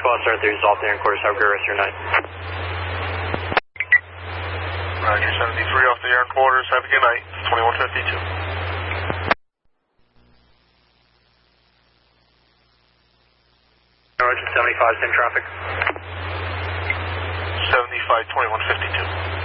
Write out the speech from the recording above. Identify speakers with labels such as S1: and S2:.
S1: Squad, start the resolve there in quarters. Have a good rest of your night.
S2: Roger, 73 off the air in quarters. Have a good night. 2152.
S1: Roger, 75, same traffic.
S2: 75, 2152.